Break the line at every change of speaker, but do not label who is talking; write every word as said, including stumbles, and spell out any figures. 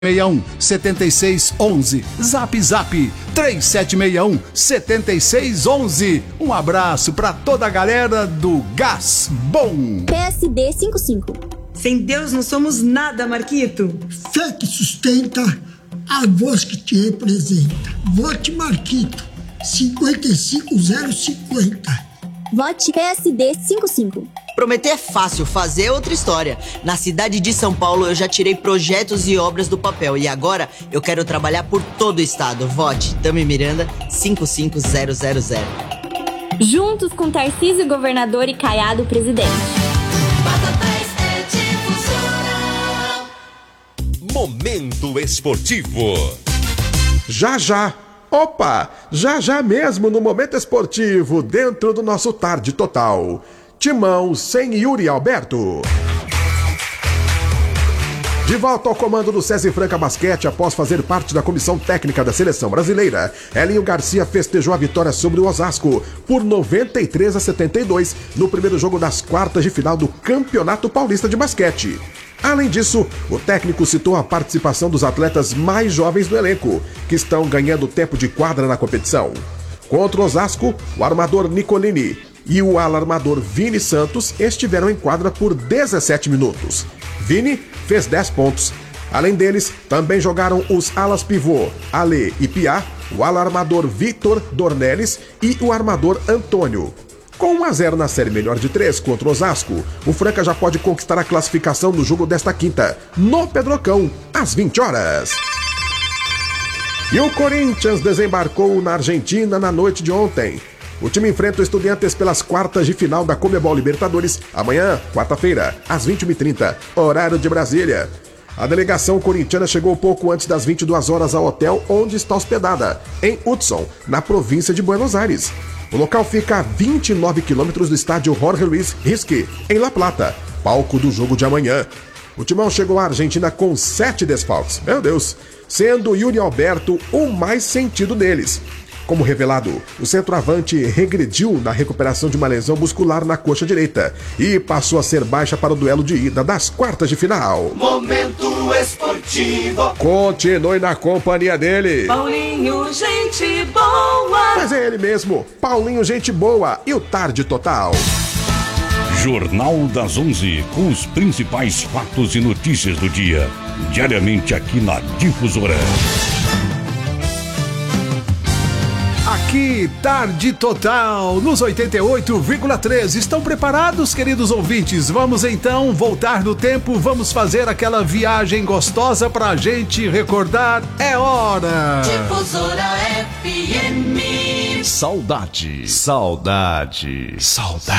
seis um, sete seis um um. Zap Zap três sete seis um, sete seis um um. Um abraço pra toda a galera do Gás Bom.
P S D cinquenta e cinco.
Sem Deus não somos nada, Marquito.
Fé que sustenta, a voz que te representa. Vote Marquito, cinquenta e cinco zero cinquenta.
Vote P S D cinquenta e cinco.
Prometer é fácil, fazer é outra história. Na cidade de São Paulo eu já tirei projetos e obras do papel e agora eu quero trabalhar por todo o estado. Vote Tami Miranda cinco cinco zero zero zero.
Juntos com Tarcísio Governador e Caiado Presidente.
Momento Esportivo.
Já já. Opa, já já mesmo no Momento Esportivo, dentro do nosso Tarde Total. Timão sem Yuri Alberto. De volta ao comando do César Franca Basquete após fazer parte da comissão técnica da seleção brasileira, Elinho Garcia festejou a vitória sobre o Osasco por noventa e três a setenta e dois no primeiro jogo das quartas de final do Campeonato Paulista de Basquete. Além disso, o técnico citou a participação dos atletas mais jovens do elenco, que estão ganhando tempo de quadra na competição. Contra o Osasco, o armador Nicolini e o alarmador Vini Santos estiveram em quadra por dezessete minutos. Vini fez dez pontos. Além deles, também jogaram os alas pivô Ale e Piá, o alarmador Victor Dornelles e o armador Antônio. Com um a zero na série melhor de três contra o Osasco, o Franca já pode conquistar a classificação no jogo desta quinta, no Pedrocão, às vinte horas. E o Corinthians desembarcou na Argentina na noite de ontem. O time enfrenta o Estudiantes pelas quartas de final da Conmebol Libertadores, amanhã, quarta-feira, às vinte e uma e trinta, horário de Brasília. A delegação corintiana chegou pouco antes das vinte e duas horas ao hotel onde está hospedada, em Hudson, na província de Buenos Aires. O local fica a vinte e nove quilômetros do estádio Jorge Luis Risque, em La Plata, palco do jogo de amanhã. O Timão chegou à Argentina com sete desfalques, meu Deus, sendo Yuri Alberto o mais sentido deles. Como revelado, o centroavante regrediu na recuperação de uma lesão muscular na coxa direita e passou a ser baixa para o duelo de ida das quartas de final.
Momento Esportivo.
Continue na companhia dele.
Paulinho, gente boa.
Mas é ele mesmo, Paulinho, gente boa e o Tarde Total.
Jornal das onze, com os principais fatos e notícias do dia. Diariamente aqui na Difusora.
Aqui, Tarde Total, nos oitenta e oito vírgula três. Estão preparados, queridos ouvintes? Vamos então voltar no tempo, vamos fazer aquela viagem gostosa pra gente recordar. É hora!
Difusora F M.
Saudade, saudade, saudade.